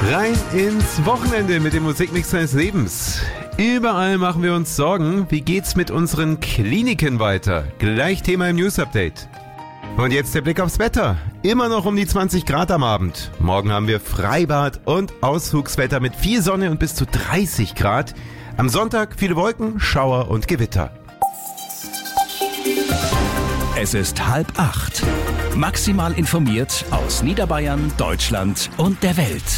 Rein ins Wochenende mit dem Musikmix deines Lebens. Überall machen wir uns Sorgen. Wie geht's mit unseren Kliniken weiter? Gleich Thema im News Update. Und jetzt der Blick aufs Wetter. Immer noch um die 20 Grad am Abend. Morgen haben wir Freibad und Ausflugswetter mit viel Sonne und bis zu 30 Grad. Am Sonntag viele Wolken, Schauer und Gewitter. Es ist 7:30. Maximal informiert aus Niederbayern, Deutschland und der Welt.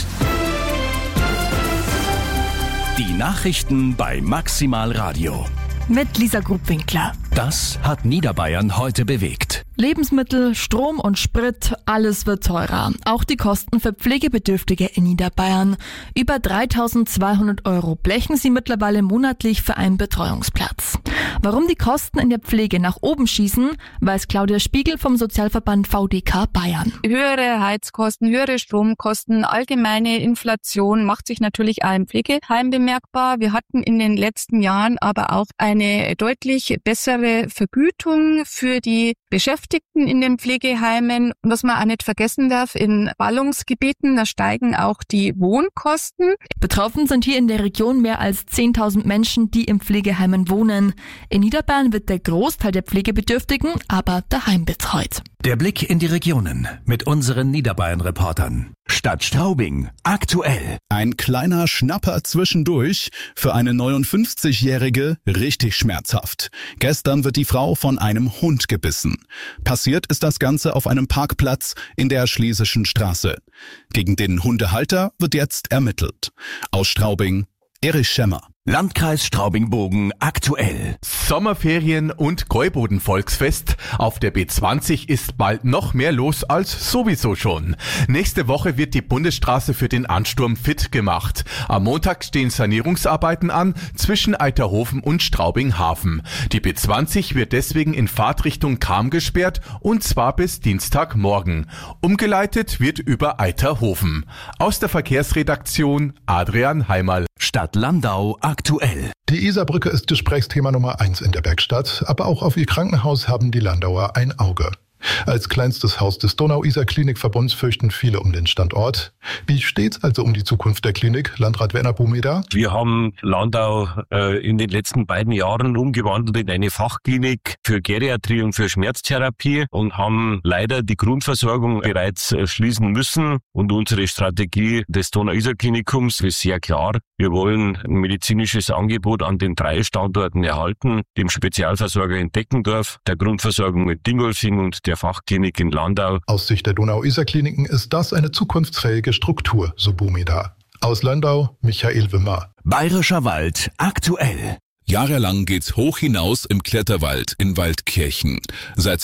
Die Nachrichten bei Maximal Radio. Mit Lisa Grubwinkler. Das hat Niederbayern heute bewegt. Lebensmittel, Strom und Sprit, alles wird teurer. Auch die Kosten für Pflegebedürftige in Niederbayern. Über 3.200 € blechen sie mittlerweile monatlich für einen Betreuungsplatz. Warum die Kosten in der Pflege nach oben schießen, weiß Claudia Spiegel vom Sozialverband VDK Bayern. Höhere Heizkosten, höhere Stromkosten, allgemeine Inflation macht sich natürlich auch im Pflegeheim bemerkbar. Wir hatten in den letzten Jahren aber auch eine deutlich bessere Vergütung für die Beschäftigten in den Pflegeheimen. Und was man auch nicht vergessen darf, in Ballungsgebieten, da steigen auch die Wohnkosten. Betroffen sind hier in der Region mehr als 10.000 Menschen, die in Pflegeheimen wohnen. In Niederbayern wird der Großteil der Pflegebedürftigen aber daheim betreut. Der Blick in die Regionen mit unseren Niederbayern-Reportern. Stadt Straubing, aktuell. Ein kleiner Schnapper zwischendurch, für eine 59-Jährige richtig schmerzhaft. Gestern wird die Frau von einem Hund gebissen. Passiert ist das Ganze auf einem Parkplatz in der Schlesischen Straße. Gegen den Hundehalter wird jetzt ermittelt. Aus Straubing, Erich Schemmer. Landkreis Straubing-Bogen aktuell. Sommerferien und Gäuboden-Volksfest. Auf der B20 ist bald noch mehr los als sowieso schon. Nächste Woche wird die Bundesstraße für den Ansturm fit gemacht. Am Montag stehen Sanierungsarbeiten an zwischen Eiterhofen und Straubing-Hafen. Die B20 wird deswegen in Fahrtrichtung Cham gesperrt und zwar bis Dienstagmorgen. Umgeleitet wird über Eiterhofen. Aus der Verkehrsredaktion Adrian Heimerl. Stadt Landau aktuell. Die Isarbrücke ist Gesprächsthema Nummer 1 in der Bergstadt, aber auch auf ihr Krankenhaus haben die Landauer ein Auge. Als kleinstes Haus des Donau-Isar-Klinikverbunds fürchten viele um den Standort. Wie steht's also um die Zukunft der Klinik, Landrat Werner Bumeder? Wir haben Landau in den letzten beiden Jahren umgewandelt in eine Fachklinik für Geriatrie und für Schmerztherapie und haben leider die Grundversorgung bereits schließen müssen. Und unsere Strategie des Donau-Isar-Klinikums ist sehr klar. Wir wollen ein medizinisches Angebot an den 3 Standorten erhalten, dem Spezialversorger in Deckendorf, der Grundversorgung mit Dingolfing und der Fachklinik in Landau. Aus Sicht der Donau-Isar-Kliniken ist das eine zukunftsfähige Struktur, so Bumeder. Aus Landau, Michael Wimmer. Bayerischer Wald aktuell. Jahrelang geht's hoch hinaus im Kletterwald in Waldkirchen. Seit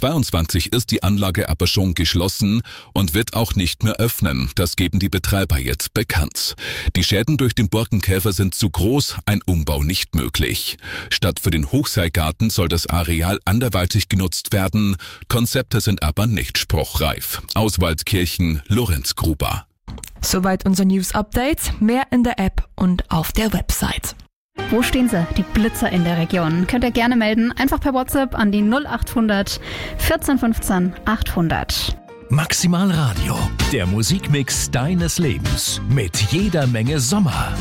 2022 ist die Anlage aber schon geschlossen und wird auch nicht mehr öffnen. Das geben die Betreiber jetzt bekannt. Die Schäden durch den Borkenkäfer sind zu groß, ein Umbau nicht möglich. Statt für den Hochseilgarten soll das Areal anderweitig genutzt werden. Konzepte sind aber nicht spruchreif. Aus Waldkirchen, Lorenz Gruber. Soweit unser News-Update. Mehr in der App und auf der Website. Wo stehen Sie, die Blitzer in der Region? Könnt ihr gerne melden, einfach per WhatsApp an die 0800 14 15 800. Maximal Radio, der Musikmix deines Lebens mit jeder Menge Sommer.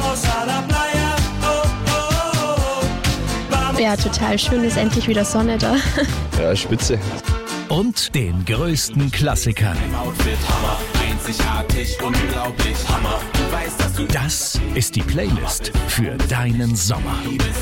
Ja, total schön, ist endlich wieder Sonne da. Ja, spitze. Und den größten Klassikern. Einzigartig, unglaublich, Hammer. Du weißt, dass du das ist die Playlist für deinen Sommer.